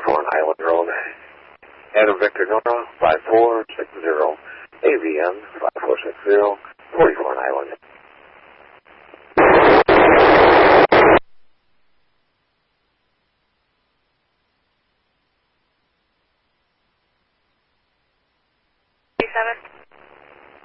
44 Island Road. Adam Victor Nora, 5460. AVN, 5460, 44 Island. Seven.